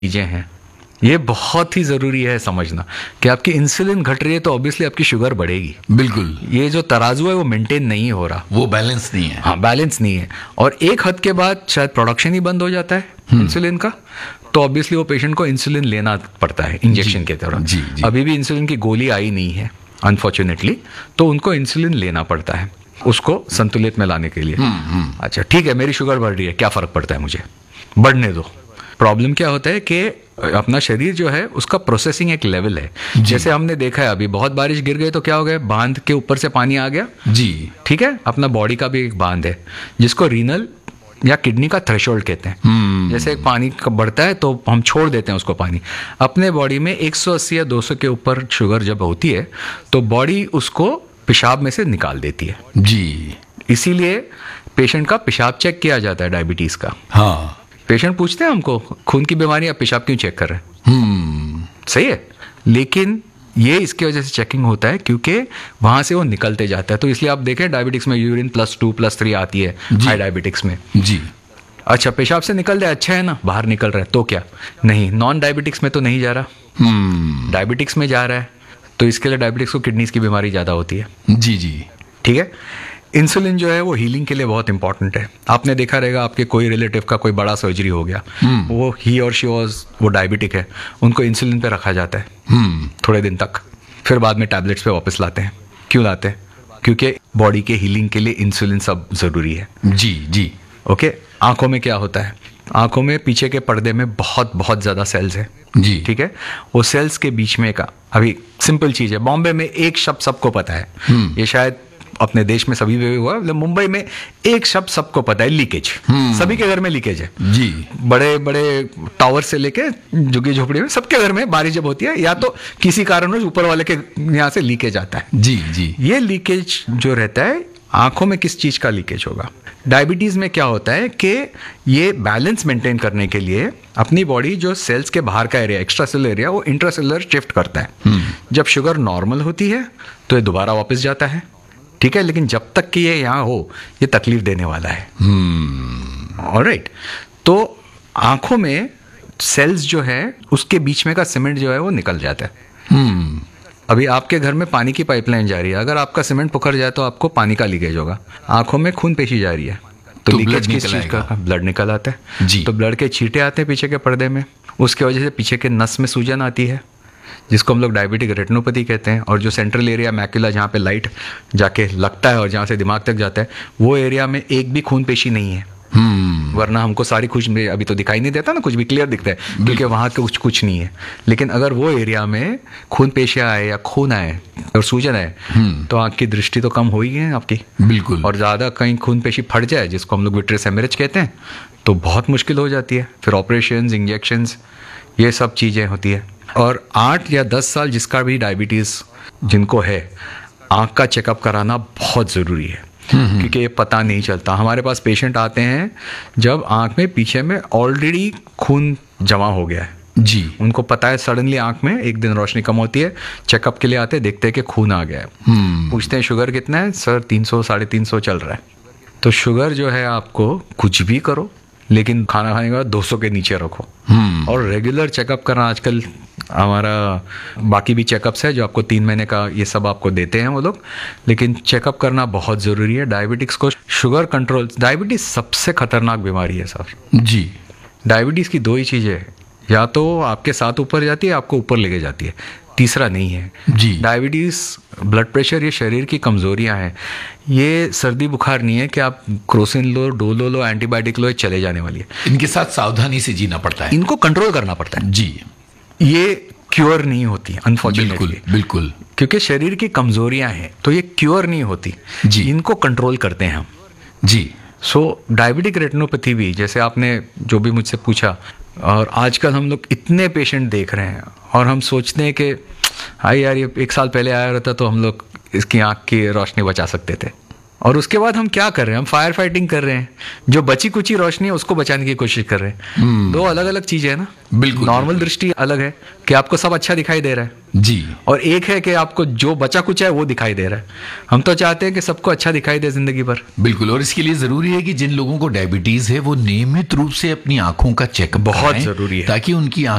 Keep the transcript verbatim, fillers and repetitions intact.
चीज़ें हैं, ये बहुत ही ज़रूरी है समझना कि आपकी इंसुलिन घट रही है तो ऑब्वियसली आपकी शुगर बढ़ेगी। बिल्कुल, ये जो तराजू है वो मेंटेन नहीं हो रहा, वो बैलेंस नहीं है। हाँ, बैलेंस नहीं है। और एक हद के बाद शायद प्रोडक्शन ही बंद हो जाता है इंसुलिन का, तो ऑब्वियसली वो पेशेंट को इंसुलिन लेना पड़ता है इंजेक्शन के तरह। जी, जी। अभी भी इंसुलिन की गोली आई नहीं है अनफॉर्चुनेटली, तो उनको इंसुलिन लेना पड़ता है उसको संतुलित में लाने के लिए। अच्छा ठीक है, मेरी शुगर बढ़ रही है, क्या फ़र्क पड़ता है, मुझे बढ़ने दो। प्रॉब्लम क्या होता है कि अपना शरीर जो है उसका प्रोसेसिंग एक लेवल है। जैसे हमने देखा है अभी बहुत बारिश गिर गई तो क्या हो गया, बांध के ऊपर से पानी आ गया। जी, ठीक है, अपना बॉडी का भी एक बांध है जिसको रीनल या किडनी का थ्रेशोल्ड कहते हैं। जैसे एक पानी का बढ़ता है तो हम छोड़ देते हैं उसको पानी। अपने बॉडी में एक सौ अस्सी या दो सौ के ऊपर शुगर जब होती है तो बॉडी उसको पेशाब में से निकाल देती है। जी, इसीलिए पेशेंट का पेशाब चेक किया जाता है डायबिटीज का। हाँ, पेशेंट पूछते हैं हमको खून की बीमारी, आप पेशाब क्यों चेक कर रहे हैं? हम्म, सही है, लेकिन ये इसकी वजह से चेकिंग होता है क्योंकि वहां से वो निकलते जाता है। तो इसलिए आप देखें डायबिटिक्स में urine plus two plus three आती है हाई डायबिटिक्स में। जी, अच्छा, पेशाब से निकल रहा है, अच्छा है ना, बाहर निकल रहा है तो क्या, नहीं, नॉन डायबिटिक्स में तो नहीं जा रहा, हम्म, डायबिटिक्स में जा रहा है, तो इसके लिए डायबिटिक्स को किडनीज की बीमारी ज़्यादा होती है। जी, जी, ठीक है, इंसुलिन जो है वो हीलिंग के लिए बहुत इंपॉर्टेंट है। आपने देखा रहेगा आपके कोई रिलेटिव का कोई बड़ा सर्जरी हो गया, वो ही और शी वाज वो डायबिटिक है, उनको इंसुलिन पे रखा जाता है हम्म, थोड़े दिन तक, फिर बाद में टैबलेट्स पे वापस लाते हैं। क्यों लाते हैं? क्योंकि बॉडी के हीलिंग के लिए इंसुलिन सब ज़रूरी है। जी, जी, ओके, आंखों में क्या होता है, आंखों में पीछे के पर्दे में बहुत बहुत ज़्यादा सेल्स हैं। जी, ठीक है, वो सेल्स के बीच में का, अभी सिंपल चीज़ है, बॉम्बे में एक शब्द सबको पता है, ये शायद अपने देश में सभी में हुआ, मतलब मुंबई में एक शब्द सबको पता है, लीकेज। सभी के घर में लीकेज है। जी, बड़े बड़े टावर से लेके झुग्गी झोपड़ी में सबके घर में बारिश जब होती है या तो किसी कारणवश ऊपर वाले के यहाँ से लीकेज आता है। जी, जी, ये लीकेज जो रहता है, आंखों में किस चीज़ का लीकेज होगा? डायबिटीज़ में क्या होता है कि ये बैलेंस मेंटेन करने के लिए अपनी बॉडी जो सेल्स के बाहर का एरिया, एक्स्ट्रा सेलुलर एरिया, वो इंट्रा सेलुलर शिफ्ट करता है। जब शुगर नॉर्मल होती है तो ये दोबारा वापस जाता है। ठीक है, लेकिन जब तक कि ये यहाँ हो ये तकलीफ देने वाला है। ऑलराइट, तो आंखों में सेल्स जो है उसके बीच में का सीमेंट जो है वो निकल जाता है। हम्म, अभी आपके घर में पानी की पाइपलाइन जा रही है, अगर आपका सीमेंट पुखर जाए तो आपको पानी का लीकेज होगा। आंखों में खून पेशी जा रही है तो, तो लीकेज blood किस निकल चीज का? आएगा। ब्लड निकल आता है जी। तो ब्लड के छींटे आते हैं पीछे के पर्दे में, उसके वजह से पीछे के नस में सूजन आती है जिसको हम लोग डायबिटिक रेटिनोपैथी कहते हैं। और जो सेंट्रल एरिया मैक्यूला जहाँ पे लाइट जाके लगता है और जहाँ से दिमाग तक जाता है, वो एरिया में एक भी खून पेशी नहीं है। हम्म, वरना हमको सारी कुछ अभी तो दिखाई नहीं देता ना, कुछ भी क्लियर दिखता है क्योंकि वहाँ कुछ कुछ नहीं है। लेकिन अगर वो एरिया में खून पेशियाँ आए या खून आए और सूजन आए तो आँख की दृष्टि तो कम हो ही है आपकी। बिल्कुल, और ज़्यादा कहीं खून पेशी फट जाए जिसको हम लोग विट्रियस हेमरेज कहते हैं तो बहुत मुश्किल हो जाती है। फिर ऑपरेशंस, इंजेक्शंस, ये सब चीज़ें होती है। और आठ या दस साल जिसका भी डायबिटीज़ जिनको है, आँख का चेकअप कराना बहुत ज़रूरी है क्योंकि ये पता नहीं चलता। हमारे पास पेशेंट आते हैं जब आँख में पीछे में ऑलरेडी खून जमा हो गया है। जी, उनको पता है सडनली आँख में एक दिन रोशनी कम होती है, चेकअप के लिए आते हैं, देखते हैं कि खून आ गया है। पूछते हैं शुगर कितना है? सर तीन सौ साढ़े तीन सौ चल रहा है। तो शुगर जो है आपको कुछ भी करो लेकिन खाना खाने के बाद दो सौ के नीचे रखो। और रेगुलर चेकअप करना, आजकल हमारा बाकी भी चेकअप्स है जो आपको तीन महीने का ये सब आपको देते हैं वो लोग, लेकिन चेकअप करना बहुत ज़रूरी है। डायबिटिक्स को शुगर कंट्रोल, डायबिटीज़ सबसे खतरनाक बीमारी है सर। जी, डायबिटीज़ की दो ही चीज़ें हैं, या तो आपके साथ ऊपर जाती है, आपको ऊपर लेके जाती है, तीसरा नहीं है। जी, डायबिटीज़, ब्लड प्रेशर, ये शरीर की कमज़ोरियां हैं। ये सर्दी बुखार नहीं है कि आप क्रोसिन लो, डोलो लो, एंटीबायोटिक लो, ये चले जाने वाली है। इनके साथ सावधानी से जीना पड़ता है। इनको कंट्रोल करना पड़ता है। जी, ये क्योर नहीं होती बिल्कुल, अनफॉर्चुनेटली, बिल्कुल, क्योंकि शरीर की कमज़ोरियां हैं तो ये क्योर नहीं होती। जी। इनको कंट्रोल करते हैं हम। जी, सो डायबिटिक रेटिनोपैथी भी, जैसे आपने जो भी मुझसे पूछा, और आजकल हम लोग इतने पेशेंट देख रहे हैं और हम सोचते हैं कि हाँ यार ये एक साल पहले आया रहता तो हम लोग इसकी आँख की रोशनी बचा सकते थे। और उसके बाद हम क्या कर रहे हैं, हम फायर फाइटिंग कर रहे हैं, जो बची कुची रोशनी है उसको बचाने की कोशिश कर रहे हैं। दो अलग अलग चीजें है ना। बिल्कुल। नॉर्मल दृष्टि अलग है कि आपको सब अच्छा दिखाई दे रहा है, जी, और एक है कि आपको जो बचा कुचा है वो दिखाई दे रहा है। हम तो चाहते हैं कि सबको अच्छा दिखाई दे जिंदगी भर। बिल्कुल। और इसके लिए जरूरी है कि जिन लोगों को डायबिटीज है वो नियमित रूप से अपनी आंखों का चेकअप बहुत कराएं, जरूरी है। ताकि उनकी